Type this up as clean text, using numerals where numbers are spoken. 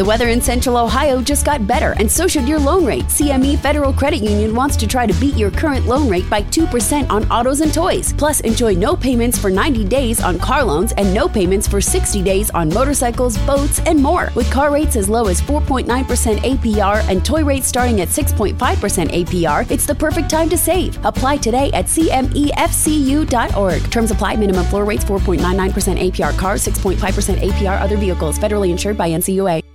The weather in Central Ohio just got better, and so should your loan rate. CME Federal Credit Union wants to try to beat your current loan rate by 2% on autos and toys. Plus, enjoy no payments for 90 days on car loans and no payments for 60 days on motorcycles, boats, and more. With car rates as low as 4.9% APR and toy rates starting at 6.5% APR, it's the perfect time to save. Apply today at cmefcu.org. Terms apply. Minimum floor rates 4.99% APR cars, 6.5% APR other vehicles. Federally insured by NCUA.